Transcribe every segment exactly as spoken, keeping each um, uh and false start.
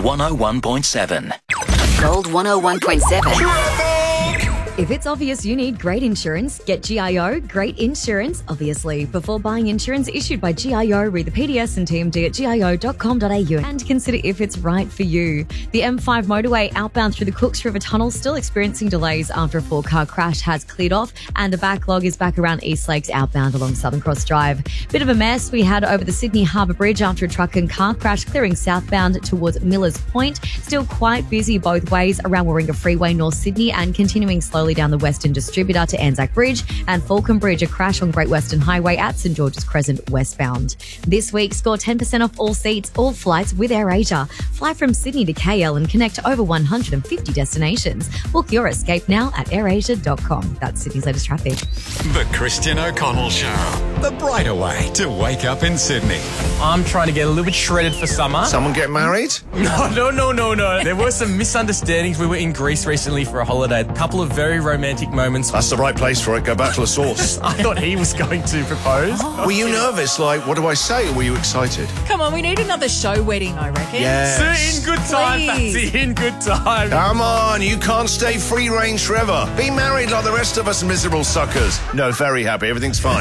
one oh one point seven. Gold one oh one point seven. If it's obvious you need great insurance, get G I O Great Insurance, obviously. Before buying insurance issued by G I O, read the P D S and T M D at G I O dot com dot A U and consider if it's right for you. The M five motorway outbound through the Cooks River Tunnel still experiencing delays after a four-car crash has cleared off, and the backlog is back around East Lakes outbound along Southern Cross Drive. Bit of a mess we had over the Sydney Harbour Bridge after a truck and car crash clearing southbound towards Millers Point. Still quite busy both ways around Warringah Freeway, North Sydney, and continuing slowly down the Western Distributor to Anzac Bridge and Falcon Bridge, a crash on Great Western Highway at St George's Crescent westbound. This week, score ten percent off all seats, all flights with AirAsia. Fly from Sydney to K L and connect to over one hundred fifty destinations. Book your escape now at air asia dot com. That's Sydney's latest traffic. The Christian O'Connell Show. The brighter way to wake up in Sydney. I'm trying to get a little bit shredded for summer. Someone get married? No, no, no, no, no. There were some misunderstandings. We were in Greece recently for a holiday. A couple of very romantic moments. That's the right place for it. Go back to the source. I thought he was going to propose. Were you nervous? Like, what do I say? Or were you excited? Come on, we need another show wedding, I reckon. Yes. In good time, Please. Patsy. In good time. Come on, you can't stay free range forever. Be married like the rest of us miserable suckers. No, very happy. Everything's fine.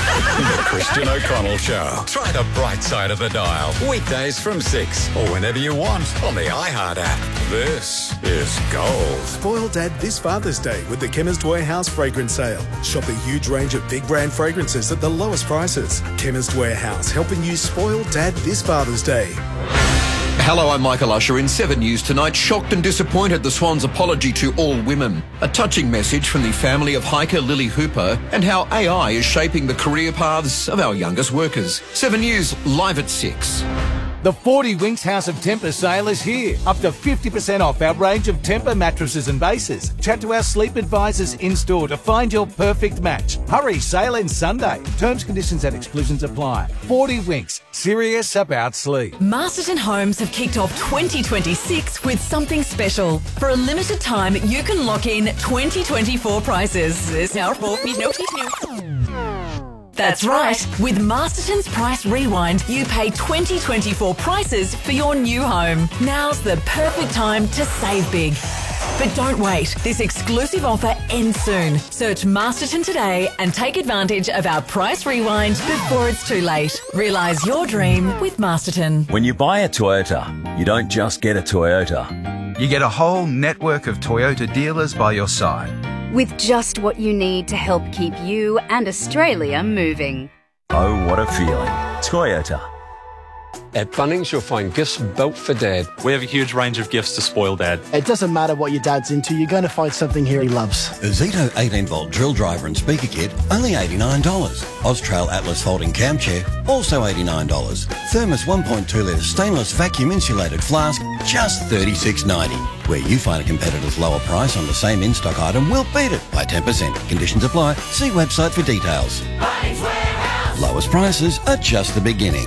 The Christian O'Connell Show. Try the bright side of the dial. Weekdays from six or whenever you want on the iHeart app. This is Gold. Spoil Dad this Father's Day with the Chemist Warehouse fragrance sale. Shop a huge range of big brand fragrances at the lowest prices. Chemist Warehouse, helping you spoil Dad this Father's Day. Hello, I'm Michael Usher. In Seven News tonight, shocked and disappointed the Swans' apology to all women. A touching message from the family of hiker Lily Hooper and how A I is shaping the career paths of our youngest workers. Seven News, live at six. The forty Winks House of Temper sale is here. Up to fifty percent off our range of Temper mattresses and bases. Chat to our sleep advisors in-store to find your perfect match. Hurry, sale ends Sunday. Terms, conditions and exclusions apply. forty Winks, serious about sleep. Masterton Homes have kicked off twenty twenty-six with something special. For a limited time, you can lock in twenty twenty-four prices. There's now That's right. With Masterton's Price Rewind, you pay twenty twenty-four prices for your new home. Now's the perfect time to save big. But don't wait. This exclusive offer ends soon. Search Masterton today and take advantage of our Price Rewind before it's too late. Realise your dream with Masterton. When you buy a Toyota, you don't just get a Toyota. You get a whole network of Toyota dealers by your side. With just what you need to help keep you and Australia moving. Oh, what a feeling. Toyota. At Bunnings, you'll find gifts built for Dad. We have a huge range of gifts to spoil Dad. It doesn't matter what your dad's into, you're going to find something here he loves. A Zito eighteen volt drill driver and speaker kit, only eighty-nine dollars. Austrail Atlas folding cam chair, also eighty-nine dollars. Thermos one point two litre stainless vacuum insulated flask, just thirty-six ninety. Where you find a competitor's lower price on the same in-stock item, we'll beat it by ten percent. Conditions apply. See website for details. Lowest prices are just the beginning.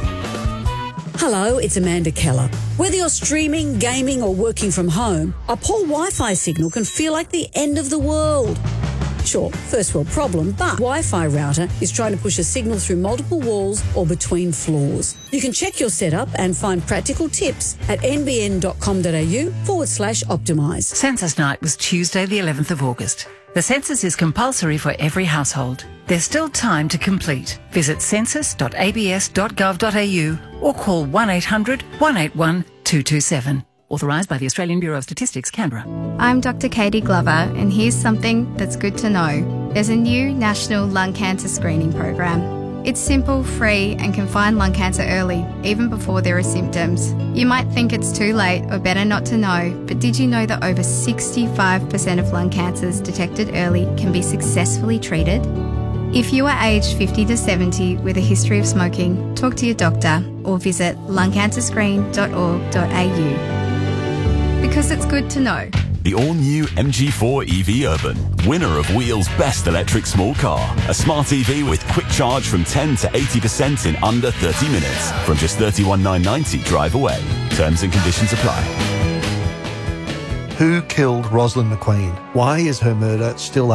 Hello, it's Amanda Keller. Whether you're streaming, gaming or working from home, a poor Wi-Fi signal can feel like the end of the world. Sure, first world problem, but Wi-Fi router is trying to push a signal through multiple walls or between floors. You can check your setup and find practical tips at nbn.com.au forward slash optimise. Census night was Tuesday the eleventh of August. The census is compulsory for every household. There's still time to complete. Visit census dot a b s dot gov dot a u or call one eight hundred, one eight one, two two seven. Authorised by the Australian Bureau of Statistics, Canberra. I'm Doctor Katie Glover, and here's something that's good to know. There's a new national lung cancer screening program. It's simple, free, and can find lung cancer early, even before there are symptoms. You might think it's too late or better not to know, but did you know that over sixty-five percent of lung cancers detected early can be successfully treated? If you are aged fifty to seventy with a history of smoking, talk to your doctor or visit lung cancer screen dot org dot a u. Because it's good to know. The all-new M G four E V Urban, winner of Wheel's Best Electric Small Car. A smart E V with quick charge from ten to eighty percent in under thirty minutes. From just thirty-one thousand nine hundred ninety drive away. Terms and conditions apply. Who killed Rosalind McQueen? Why is her murder still